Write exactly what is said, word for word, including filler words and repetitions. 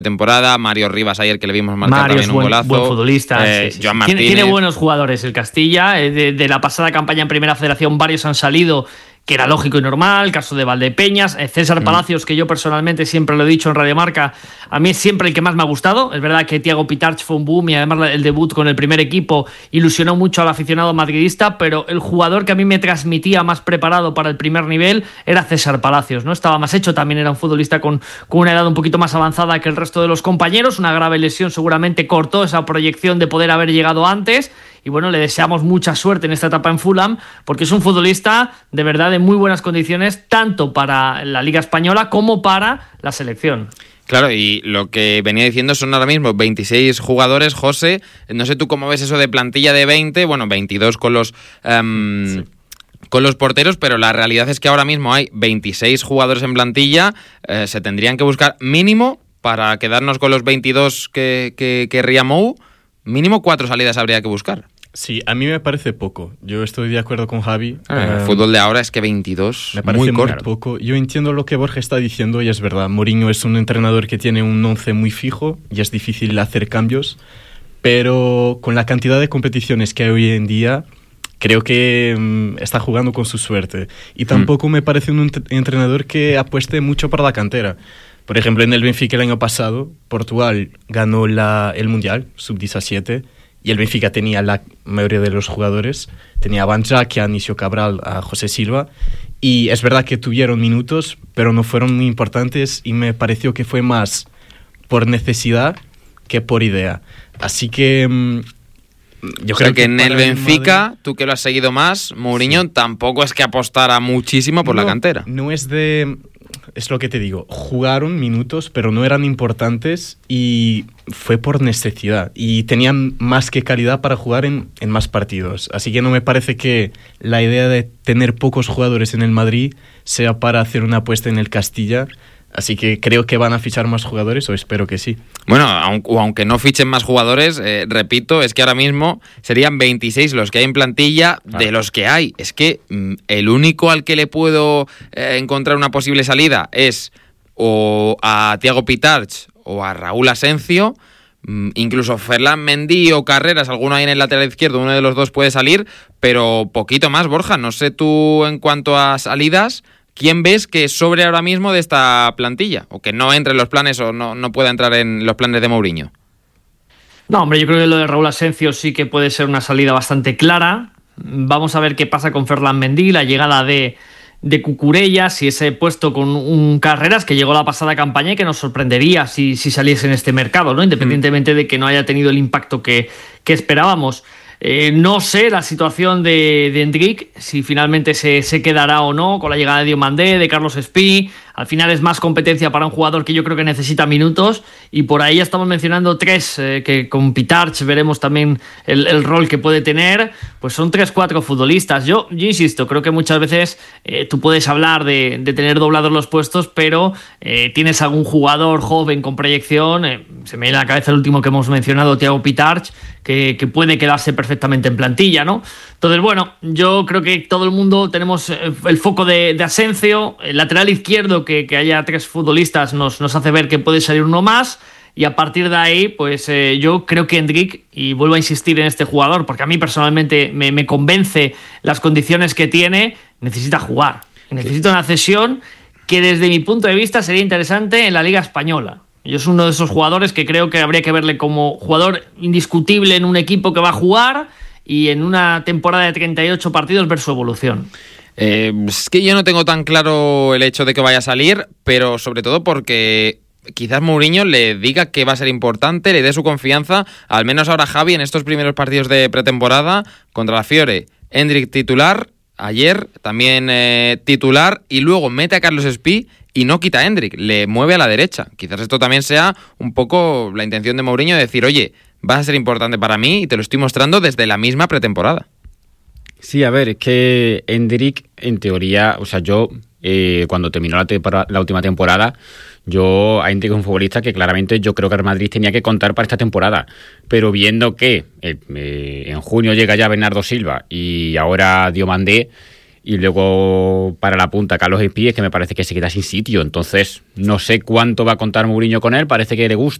temporada, Mario Rivas ayer que le vimos marcar Mario también un buen, golazo. buen futbolista. Eh, sí, sí, Joan sí. Martínez. Tiene, tiene buenos jugadores el Castilla. De, de la pasada campaña en Primera Federación varios han salido, que era lógico y normal. El caso de Valdepeñas, César Palacios, mm. que yo personalmente siempre lo he dicho en Radio Marca, a mí es siempre el que más me ha gustado. Es verdad que Thiago Pitarch fue un boom y además el debut con el primer equipo ilusionó mucho al aficionado madridista, pero el jugador que a mí me transmitía más preparado para el primer nivel era César Palacios, ¿no? Estaba más hecho, también era un futbolista con, con una edad un poquito más avanzada que el resto de los compañeros. Una grave lesión seguramente cortó esa proyección de poder haber llegado antes. Y bueno, le deseamos mucha suerte en esta etapa en Fulham, porque es un futbolista de verdad de muy buenas condiciones, tanto para la Liga Española como para la selección. Claro, y lo que venía diciendo son ahora mismo veintiséis jugadores, José. No sé tú cómo ves eso de plantilla de veinte, bueno, veintidós con los... Um, sí. con los porteros, pero la realidad es que ahora mismo hay veintiséis jugadores en plantilla, eh, se tendrían que buscar mínimo, para quedarnos con los veintidós que, que querría Mou, mínimo cuatro salidas habría que buscar. Sí, a mí me parece poco. Yo estoy de acuerdo con Javi. Ah, el uh, fútbol de ahora es que veintidós me parece muy, muy corto. poco. Yo entiendo lo que Borja está diciendo y es verdad. Mourinho es un entrenador que tiene un once muy fijo y es difícil hacer cambios, pero con la cantidad de competiciones que hay hoy en día, creo que um, está jugando con su suerte. Y tampoco mm. me parece un ent- entrenador que apueste mucho para la cantera. Por ejemplo, en el Benfica el año pasado, Portugal ganó la, el Mundial, sub diecisiete, y el Benfica tenía la mayoría de los jugadores. Tenía a Van Dijk, a Anísio Cabral, a José Silva, y es verdad que tuvieron minutos, pero no fueron muy importantes, y me pareció que fue más por necesidad que por idea. Así que... Mmm, Yo o creo sea que, que en el Benfica, Madrid, tú que lo has seguido más, Mourinho sí. tampoco es que apostara muchísimo por no, la cantera. No es de... Es lo que te digo, jugaron minutos, pero no eran importantes y fue por necesidad. Y tenían más que calidad para jugar en, en más partidos. Así que no me parece que la idea de tener pocos jugadores en el Madrid sea para hacer una apuesta en el Castilla. Así que creo que van a fichar más jugadores, o espero que sí. Bueno, aunque, aunque no fichen más jugadores, eh, repito, es que ahora mismo serían veintiséis los que hay en plantilla de ah. los que hay. Es que mm, el único al que le puedo eh, encontrar una posible salida es o a Thiago Pitarch o a Raúl Asencio. Mm, incluso Ferland Mendy o Carreras, alguno ahí en el lateral izquierdo, uno de los dos puede salir, pero poquito más, Borja. No sé tú en cuanto a salidas... ¿Quién ves que sobre ahora mismo de esta plantilla? O que no entre en los planes o no, no pueda entrar en los planes de Mourinho. No, hombre, yo creo que lo de Raúl Asencio sí que puede ser una salida bastante clara. Vamos a ver qué pasa con Ferland Mendy, la llegada de, de Cucurella, si ese puesto con un Carreras que llegó la pasada campaña y que nos sorprendería si, si saliese en este mercado, ¿no? Independientemente mm. de que no haya tenido el impacto que, que esperábamos. Eh, no sé la situación de, de Hendrik, si finalmente se, se quedará o no con la llegada de Diomandé, de Carlos Espí. Al final es más competencia para un jugador que yo creo que necesita minutos, y por ahí ya estamos mencionando tres, eh, que con Pitarch veremos también el, el rol que puede tener. Pues son tres, cuatro futbolistas. Yo, yo insisto, creo que muchas veces eh, tú puedes hablar de, de tener doblados los puestos, pero eh, tienes algún jugador joven con proyección, eh, se me viene a la cabeza el último que hemos mencionado, Thiago Pitarch, que, que puede quedarse perfectamente en plantilla, ¿no? Entonces, bueno, yo creo que todo el mundo tenemos el foco de, de Asencio, el lateral izquierdo, que, que haya tres futbolistas nos, nos hace ver que puede salir uno más, y a partir de ahí, pues eh, yo creo que Hendrik, y vuelvo a insistir en este jugador, porque a mí personalmente me, me convence las condiciones que tiene, necesita jugar, necesita una cesión que desde mi punto de vista sería interesante en la Liga Española. Yo soy uno de esos jugadores que creo que habría que verle como jugador indiscutible en un equipo que va a jugar, y en una temporada de treinta y ocho partidos ver su evolución. Eh, es que yo no tengo tan claro el hecho de que vaya a salir, pero sobre todo porque quizás Mourinho le diga que va a ser importante, le dé su confianza, al menos ahora Javi en estos primeros partidos de pretemporada contra la Fiore. Hendrik titular, ayer también eh, titular, y luego mete a Carlos Espí y no quita a Hendrik, le mueve a la derecha. Quizás esto también sea un poco la intención de Mourinho de decir, oye, vas a ser importante para mí y te lo estoy mostrando desde la misma pretemporada. Sí, a ver, es que Hendrik, en teoría, o sea, yo, eh, cuando terminó la, tempora- la última temporada, yo a Hendrik es un futbolista que claramente yo creo que el Madrid tenía que contar para esta temporada. Pero viendo que eh, eh, en junio llega ya Bernardo Silva y ahora Diomandé, Y luego para la punta Carlos Espí, es que me parece que se queda sin sitio. Entonces no sé cuánto va a contar Mourinho con él, parece que le gusta